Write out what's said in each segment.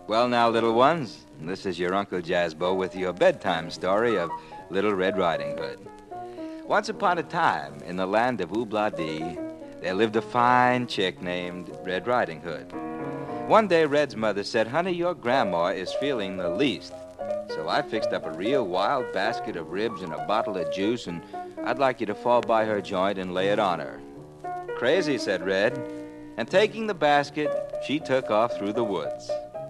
Well now, little ones, this is your Uncle Jasbo with your bedtime story of Little Red Riding Hood. Once upon a time, in the land of Oobla-Dee, there lived a fine chick named Red Riding Hood. One day, Red's mother said, "Honey, your grandma is feeling the least. So I fixed up a real wild basket of ribs and a bottle of juice, and I'd like you to fall by her joint and lay it on her." "Crazy," said Red, and taking the basket, she took off through the woods.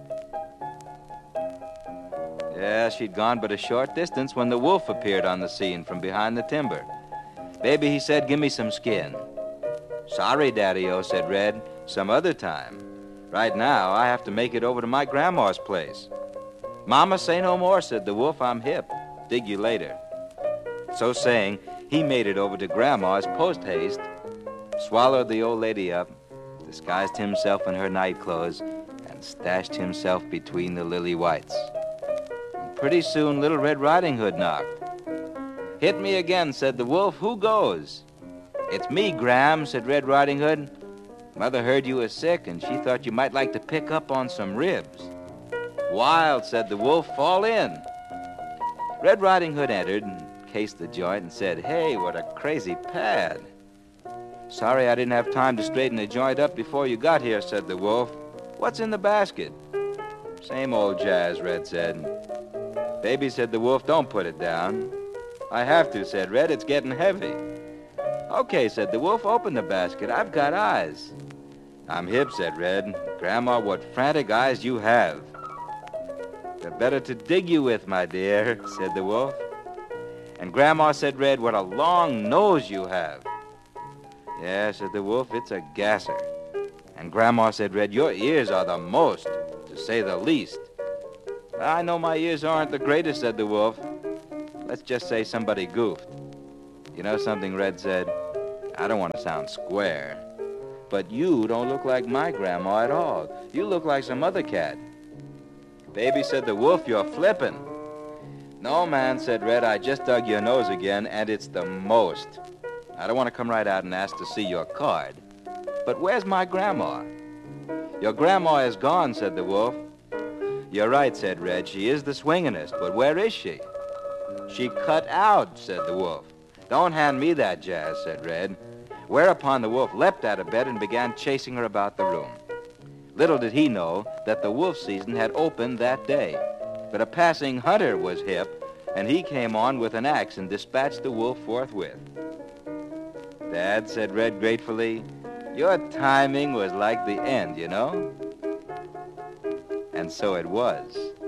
Yeah, she'd gone but a short distance when the wolf appeared on the scene from behind the timber. "Baby," he said, "give me some skin." "Sorry, Daddy-O," said Red, "some other time. Right now, I have to make it over to my grandma's place." "Mama, say no more," said the wolf. "I'm hip. Dig you later." So saying, he made it over to Grandma's post-haste, swallowed the old lady up, disguised himself in her night clothes, and stashed himself between the lily whites. Pretty soon, Little Red Riding Hood knocked. "Hit me again," said the wolf. "Who goes?" "It's me, Gram," said Red Riding Hood. "Mother heard you were sick, and she thought you might like to pick up on some ribs." "Wild," said the wolf. "Fall in." Red Riding Hood entered and cased the joint and said, "Hey, what a crazy pad." "Sorry I didn't have time to straighten the joint up before you got here," said the wolf. "What's in the basket?" "Same old jazz," Red said. "Baby," said the wolf, "don't put it down." "I have to," said Red. "It's getting heavy." "Okay," said the wolf, "open the basket. I've got eyes." "I'm hip," said Red. "Grandma, what frantic eyes you have." "They're better to dig you with, my dear," said the wolf. And Grandma said, "Red, what a long nose you have." "Yeah," said the wolf, "it's a gasser." And Grandma said, "Red, your ears are the most, to say the least." "I know my ears aren't the greatest," said the wolf. "Let's just say somebody goofed." "You know something," Red said, "I don't want to sound square, but you don't look like my grandma at all. You look like some other cat." "Baby," said the wolf, "you're flippin'." "No, man," said Red, "I just dug your nose again, and it's the most. I don't want to come right out and ask to see your card. But where's my grandma?" "Your grandma is gone," said the wolf. "You're right," said Red. "She is the swingin'est, but where is she?" "She cut out," said the wolf. "Don't hand me that jazz," said Red. Whereupon the wolf leapt out of bed and began chasing her about the room. Little did he know that the wolf season had opened that day. But a passing hunter was hip, and he came on with an axe and dispatched the wolf forthwith. "Dad," said Red gratefully, "your timing was like the end, you know." And so it was.